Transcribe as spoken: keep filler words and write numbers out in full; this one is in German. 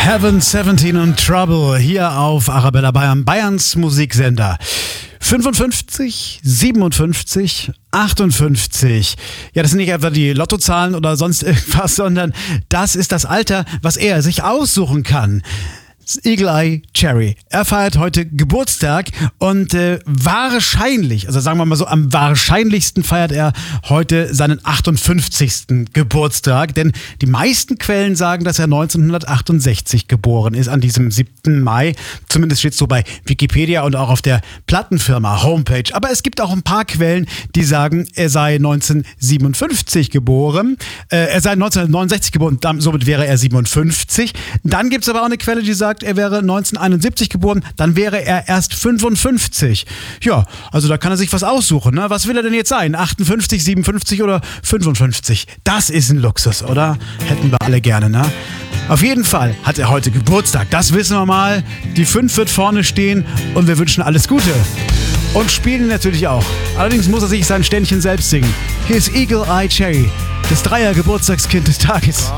Heaven siebzehn und Trouble hier auf Arabella Bayern, Bayerns Musiksender. fünfundfünfzig, siebenundfünfzig, achtundfünfzig. Ja, das sind nicht etwa die Lottozahlen oder sonst irgendwas, sondern das ist das Alter, was er sich aussuchen kann. Eagle Eye Cherry. Er feiert heute Geburtstag und äh, wahrscheinlich, also sagen wir mal so, am wahrscheinlichsten feiert er heute seinen achtundfünfzigsten Geburtstag, denn die meisten Quellen sagen, dass er neunzehnhundertachtundsechzig geboren ist, an diesem siebten Mai. Zumindest steht es so bei Wikipedia und auch auf der Plattenfirma Homepage. Aber es gibt auch ein paar Quellen, die sagen, er sei neunzehnhundertsiebenundfünfzig geboren. Äh, er sei neunzehnhundertneunundsechzig geboren, dann, somit wäre er siebenundfünfzig. Dann gibt es aber auch eine Quelle, die sagt, er wäre neunzehnhunderteinundsiebzig geboren, dann wäre er erst fünfundfünfzig. Ja, also da kann er sich was aussuchen. Ne? Was will er denn jetzt sein? achtundfünfzig, siebenundfünfzig oder fünfundfünfzig? Das ist ein Luxus, oder? Hätten wir alle gerne, ne? Auf jeden Fall hat er heute Geburtstag, das wissen wir mal. Die fünf wird vorne stehen und wir wünschen alles Gute. Und spielen natürlich auch. Allerdings muss er sich sein Ständchen selbst singen. Hier ist Eagle Eye Cherry, das Dreier-Geburtstagskind des Tages.